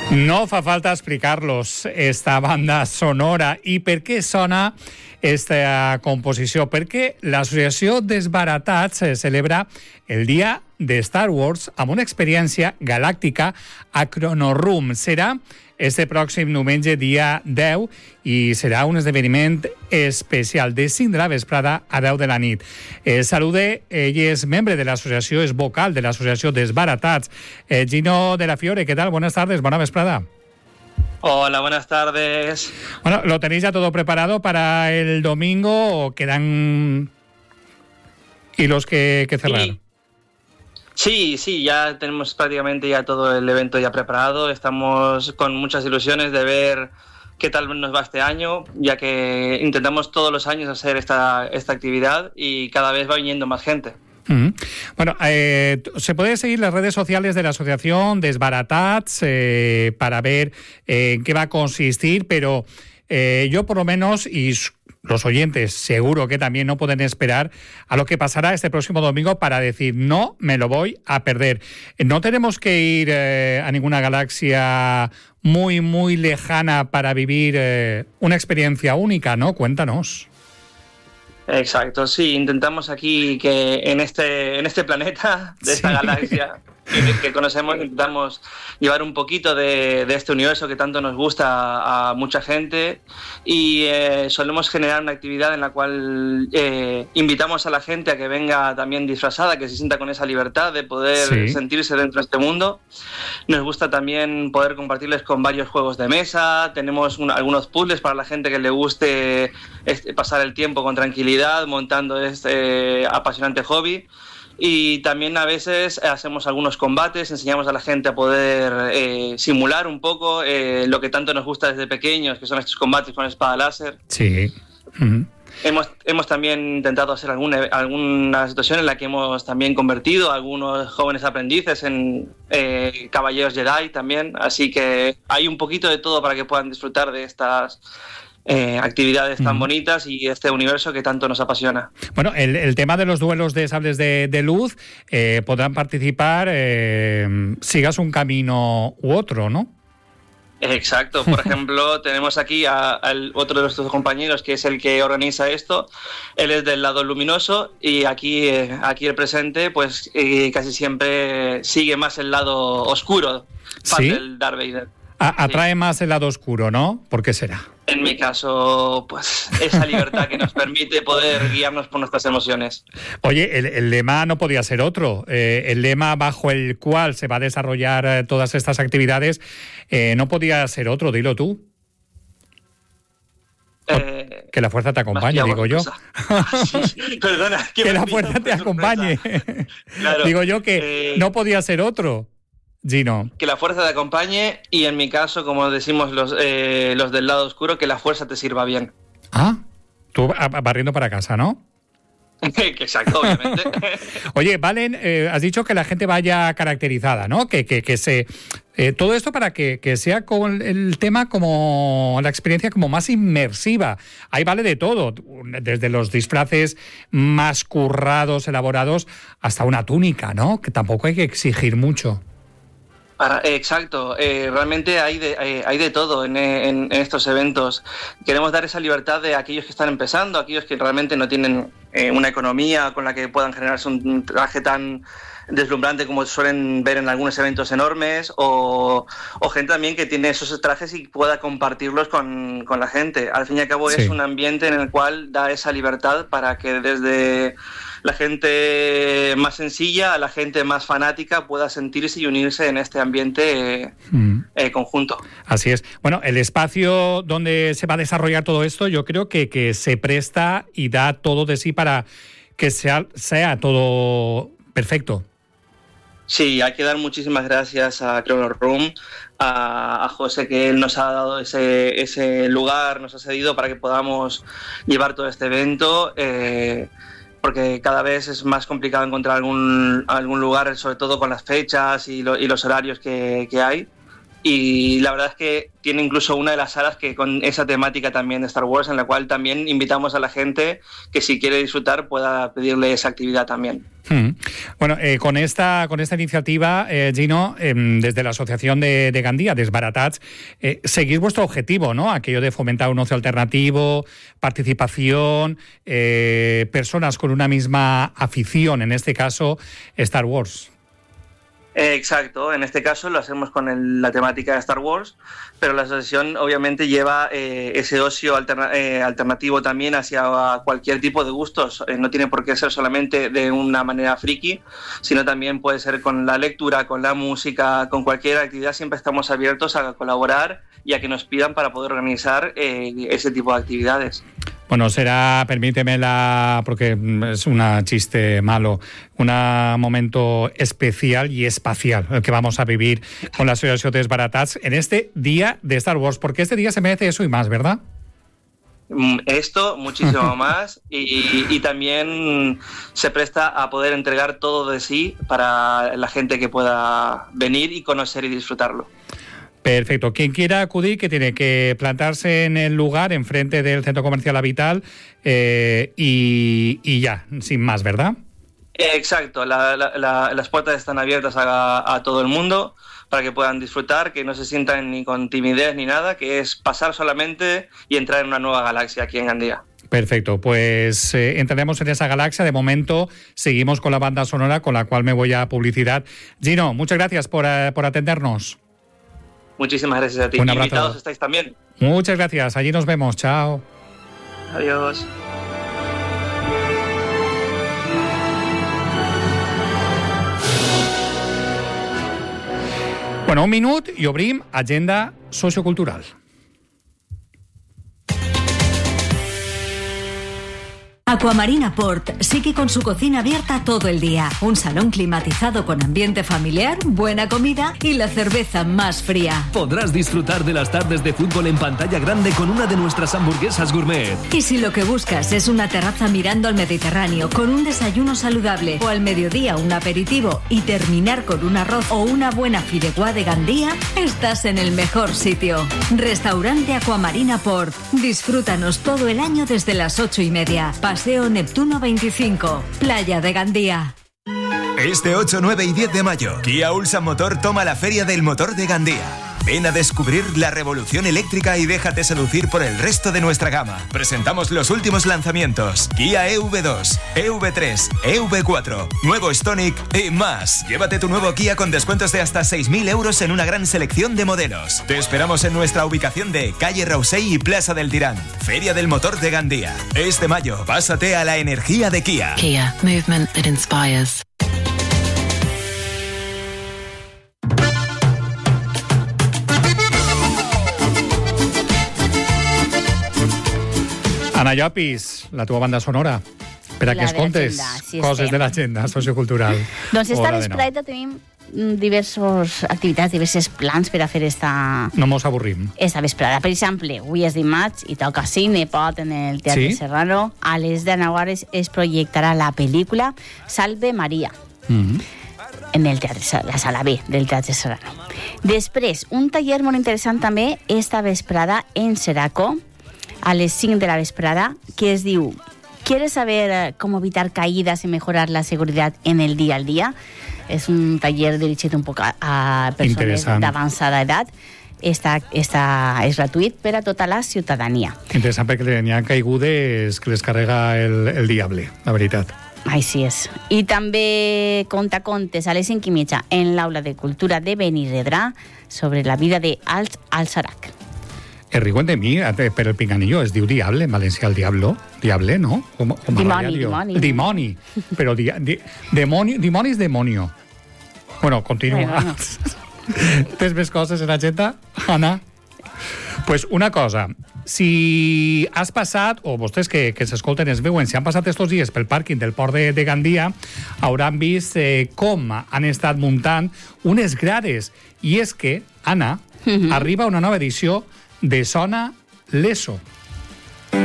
No fa falta explicar-los esta banda sonora i per què sona esta composició, perquè l'Associació Desbaratats celebra el dia de Star Wars amb una experiència galàctica a Chronorum. Serà este pròxim diumenge, dia 10, i serà un esdeveniment especial de 5 de la vesprada a 10 de la nit. Salude, ell és membre de l'associació, és vocal de l'associació Desbaratats. Gino de la Fiore, ¿qué tal? Buenas tardes, buena vesprada. Hola, buenas tardes. Bueno, ¿lo tenéis ya todo preparado para el domingo o quedan hilos que cerrar? Sí, ya tenemos prácticamente ya todo el evento ya preparado. Estamos con muchas ilusiones de ver qué tal nos va este año, ya que intentamos todos los años hacer esta actividad y cada vez va viniendo más gente. Bueno, se puede seguir las redes sociales de la asociación Desbaratats para ver en qué va a consistir, pero yo por lo menos, y los oyentes seguro que también no pueden esperar a lo que pasará este próximo domingo para decir, no, me lo voy a perder. No tenemos que ir a ninguna galaxia muy, muy lejana para vivir una experiencia única, ¿no? Cuéntanos. Exacto, sí, intentamos aquí que en este planeta, de esta galaxia que conocemos, intentamos llevar un poquito de este universo que tanto nos gusta a mucha gente y solemos generar una actividad en la cual invitamos a la gente a que venga también disfrazada, que se sienta con esa libertad de poder sentirse dentro de este mundo. Nos gusta también poder compartirles con varios juegos de mesa, tenemos algunos puzzles para la gente que le guste pasar el tiempo con tranquilidad montando este apasionante hobby. Y también a veces hacemos algunos combates, enseñamos a la gente a poder simular un poco lo que tanto nos gusta desde pequeños, que son estos combates con espada láser. Sí. Hemos también intentado hacer alguna situación en la que hemos también convertido a algunos jóvenes aprendices en caballeros Jedi también, así que hay un poquito de todo para que puedan disfrutar de estas actividades tan bonitas y este universo que tanto nos apasiona. Bueno, el tema de los duelos de sables de luz, podrán participar sigas un camino u otro, ¿no? Exacto, por ejemplo, tenemos aquí al otro de nuestros compañeros que es el que organiza esto. Él es del lado luminoso y aquí el presente pues casi siempre sigue más el lado oscuro, fan del Darth Vader. Atrae más el lado oscuro, ¿no? ¿Por qué será? En mi caso, pues esa libertad que nos permite poder guiarnos por nuestras emociones. Oye, el lema no podía ser otro. El lema bajo el cual se va a desarrollar todas estas actividades no podía ser otro, dilo tú. Que la fuerza te acompañe, digo yo. Sí, perdona. Que la fuerza te acompañe. Claro, digo yo que no podía ser otro. Gino. Que la fuerza te acompañe y en mi caso, como decimos los del lado oscuro, que la fuerza te sirva bien. Ah, tú barriendo para casa, ¿no? Exacto, obviamente. Oye, Valen, has dicho que la gente vaya caracterizada, ¿no? Que se todo esto para que sea con el tema como la experiencia como más inmersiva. Ahí vale de todo, desde los disfraces más currados, elaborados, hasta una túnica, ¿no? Que tampoco hay que exigir mucho. Exacto, realmente hay de todo en estos eventos. Queremos dar esa libertad de aquellos que están empezando, aquellos que realmente no tienen una economía con la que puedan generarse un traje tan deslumbrante como suelen ver en algunos eventos enormes, o gente también que tiene esos trajes y pueda compartirlos con la gente. Al fin y al cabo es un ambiente en el cual da esa libertad para que desde la gente más sencilla a la gente más fanática pueda sentirse y unirse en este ambiente conjunto. Así es. Bueno, el espacio donde se va a desarrollar todo esto yo creo que se presta y da todo de sí para que sea todo perfecto. Sí, hay que dar muchísimas gracias a Chronorum, a José, que él nos ha dado ese lugar, nos ha cedido para que podamos llevar todo este evento, porque cada vez es más complicado encontrar algún lugar, sobre todo con las fechas y los horarios que hay. y la verdad es que tiene incluso una de las salas que con esa temática también de Star Wars, en la cual también invitamos a la gente que si quiere disfrutar pueda pedirle esa actividad también. Bueno, con esta iniciativa, Gino, desde la Asociación de Gandía, Desbaratats, seguís vuestro objetivo, ¿no? Aquello de fomentar un ocio alternativo, participación, personas con una misma afición, en este caso Star Wars. Exacto, en este caso lo hacemos con la temática de Star Wars, pero la asociación obviamente lleva ese ocio alternativo también hacia cualquier tipo de gustos. No tiene por qué ser solamente de una manera friki, sino también puede ser con la lectura, con la música, con cualquier actividad. Siempre estamos abiertos a colaborar y a que nos pidan para poder organizar ese tipo de actividades. Bueno, será, permíteme porque es un chiste malo, un momento especial y espacial el que vamos a vivir con la Asociación Desbaratats en este día de Star Wars, porque este día se merece eso y más, ¿verdad? Esto, muchísimo más, y también se presta a poder entregar todo de sí para la gente que pueda venir y conocer y disfrutarlo. Perfecto. Quien quiera acudir, que tiene que plantarse en el lugar, enfrente del Centro Comercial Habital, y ya, sin más, ¿verdad? Exacto. Las puertas están abiertas a todo el mundo para que puedan disfrutar, que no se sientan ni con timidez ni nada, que es pasar solamente y entrar en una nueva galaxia aquí en Gandía. Perfecto, pues entraremos en esa galaxia. De momento seguimos con la banda sonora, con la cual me voy a publicidad. Gino, muchas gracias por atendernos. Muchísimas gracias a ti. Un abrazo. Invitados estáis también. Muchas gracias. Allí nos vemos. Chao. Adiós. Bueno, un minut i obrim agenda sociocultural. Aquamarina Port sigue con su cocina abierta todo el día. Un salón climatizado con ambiente familiar, buena comida y la cerveza más fría. Podrás disfrutar de las tardes de fútbol en pantalla grande con una de nuestras hamburguesas gourmet. Y si lo que buscas es una terraza mirando al Mediterráneo con un desayuno saludable o al mediodía un aperitivo y terminar con un arroz o una buena fideuà de Gandía, estás en el mejor sitio. Restaurante Aquamarina Port. Disfrútanos todo el año desde las 8:30. Paseo Neptuno 25, Playa de Gandía. Este 8, 9 y 10 de mayo, Kia Ulsan Motor toma la Feria del Motor de Gandía. Ven a descubrir la revolución eléctrica y déjate seducir por el resto de nuestra gama. Presentamos los últimos lanzamientos: Kia EV2, EV3, EV4, nuevo Stonic y más. Llévate tu nuevo Kia con descuentos de hasta 6.000 euros en una gran selección de modelos. Te esperamos en nuestra ubicación de Calle Rausey y Plaza del Tirán. Feria del Motor de Gandía. Este mayo, pásate a la energía de Kia. Kia, movement that inspires. Anna Llopis, la teva banda sonora, per a que es contes coses de l'agenda sociocultural. Doncs esta vesprada tenim diverses activitats, diversos plans per a fer no mos avorrim. Esta vesprada. Per exemple, avui és dimarts i toca cine pot en el Teatre Serrano. A les 19 hores es projectarà la pel·lícula Salve María. En el teatre, la sala B del Teatre Serrano. Després, un taller molt interessant també esta vesprada en Seraco, a les 5 de la vesprada, que es diu ¿Quieres saber cómo evitar caídas y mejorar la seguridad en el día al día? Es un taller dirigit un poc a persones d'avançada edat. És gratuït per a tota la ciutadania. Interessant, perquè n'hi ha caigudes que les carrega el diable, la veritat. Així és. I també contes a les 5:30 en l'Aula de Cultura de Benirredrà sobre la vida de Al-Sarac. Riuen de mi, per el pinganillo, es diu diable, en valencià el diablo. Diable, no? Dimoni. Però dimoni és demonio. Bueno, continua. Bueno. Tens més coses en l'agenda, Anna? Pues una cosa, si has passat, o vostès que s'escolten es veuen, si han passat estos dies pel pàrquing del Port de Gandia, hauran vist com han estat muntant unes grades. I és que, Anna, arriba una nova edició de Sona l'ESO.